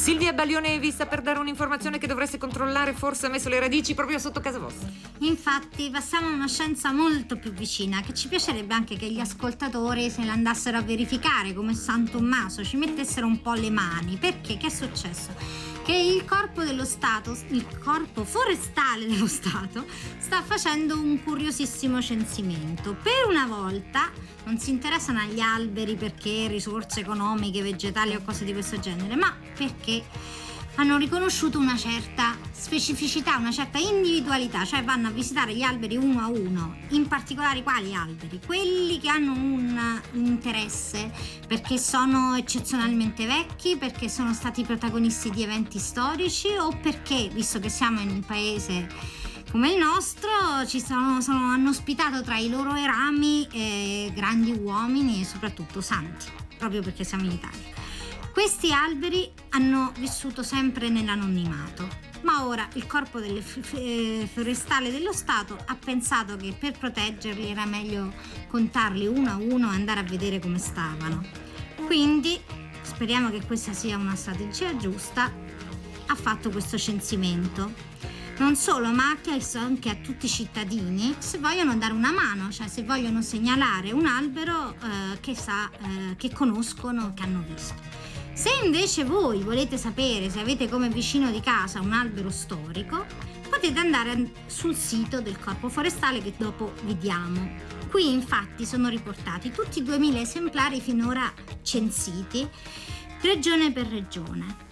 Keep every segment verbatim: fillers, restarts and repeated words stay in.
Silvia Baglione sta per dare un'informazione che dovreste controllare, forse ha messo le radici proprio sotto casa vostra. Infatti passiamo a una scienza molto più vicina, che ci piacerebbe anche che gli ascoltatori se la andassero a verificare, come San Tommaso, ci mettessero un po' le mani. Perché? Che è successo? Che il corpo dello Stato, il corpo forestale dello Stato, sta facendo un curiosissimo censimento. Per una volta non si interessano agli alberi perché risorse economiche, vegetali o cose di questo genere, ma perché hanno riconosciuto una certa specificità, una certa individualità, cioè vanno a visitare gli alberi uno a uno. In particolare quali alberi? Quelli che hanno un, un interesse perché sono eccezionalmente vecchi, perché sono stati protagonisti di eventi storici, o perché, visto che siamo in un paese come il nostro, ci sono, sono, hanno ospitato tra i loro rami eh, grandi uomini e soprattutto santi, proprio perché siamo in Italia. Questi alberi hanno vissuto sempre nell'anonimato, ma ora il corpo delle f- forestale dello Stato ha pensato che per proteggerli era meglio contarli uno a uno e andare a vedere come stavano. Quindi, speriamo che questa sia una strategia giusta, ha fatto questo censimento. Non solo, ma ha chiesto anche a tutti i cittadini se vogliono dare una mano, cioè se vogliono segnalare un albero eh, che, sa, eh, che conoscono, che hanno visto. Se invece voi volete sapere se avete come vicino di casa un albero storico, potete andare sul sito del Corpo Forestale che dopo vi diamo. Qui infatti sono riportati tutti i duemila esemplari finora censiti, regione per regione.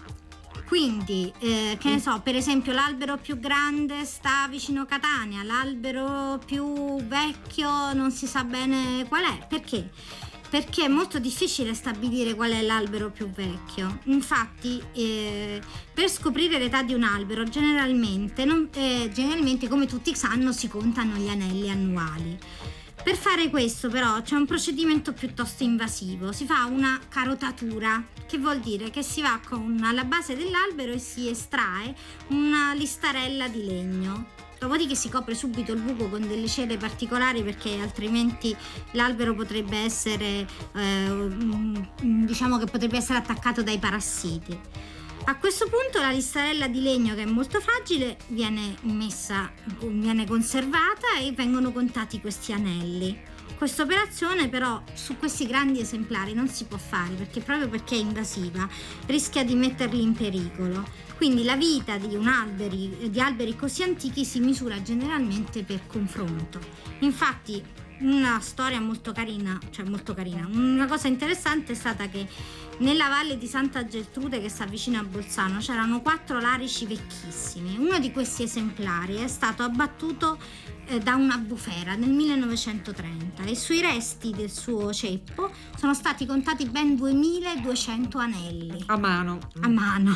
Quindi, eh, che ne so, per esempio l'albero più grande sta vicino Catania, l'albero più vecchio non si sa bene qual è. Perché? Perché è molto difficile stabilire qual è l'albero più vecchio. Infatti, eh, per scoprire l'età di un albero, generalmente, non, eh, generalmente, come tutti sanno, si contano gli anelli annuali. Per fare questo però c'è un procedimento piuttosto invasivo, si fa una carotatura, che vuol dire che si va con alla base dell'albero e si estrae una listarella di legno. Dopodiché si copre subito il buco con delle cere particolari perché altrimenti l'albero potrebbe essere, eh, diciamo che potrebbe essere attaccato dai parassiti. A questo punto la listarella di legno, che è molto fragile, viene messa, viene conservata e vengono contati questi anelli. Questa operazione però su questi grandi esemplari non si può fare perché proprio perché è invasiva rischia di metterli in pericolo. Quindi la vita di, un alberi, di alberi così antichi si misura generalmente per confronto. Infatti una storia molto carina, cioè molto carina, una cosa interessante è stata che nella valle di Santa Geltrude, che sta vicino a Bolzano, c'erano quattro larici vecchissimi. Uno di questi esemplari è stato abbattuto eh, da una bufera nel millenovecentotrenta e sui resti del suo ceppo sono stati contati ben duemiladuecento anelli. A mano. A mano.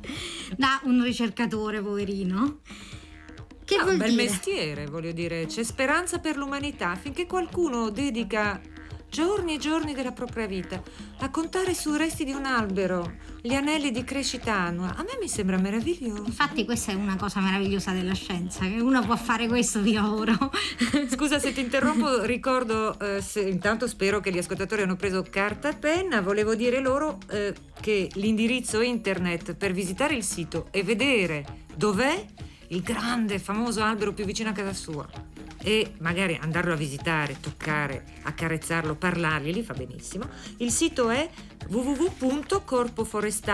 Da un ricercatore, poverino. Che ah, vuol un bel dire? mestiere, voglio dire, c'è speranza per l'umanità finché qualcuno dedica giorni e giorni della propria vita a contare sui resti di un albero gli anelli di crescita annua. A me mi sembra meraviglioso. Infatti questa è una cosa meravigliosa della scienza, che uno può fare questo di lavoro. Scusa se ti interrompo, ricordo, eh, se, intanto spero che gli ascoltatori hanno preso carta e penna. Volevo dire loro eh, che l'indirizzo internet per visitare il sito e vedere dov'è il grande famoso albero più vicino a casa sua e magari andarlo a visitare, toccare, accarezzarlo, parlargli, li fa benissimo. Il sito è w w w punto corpo forestale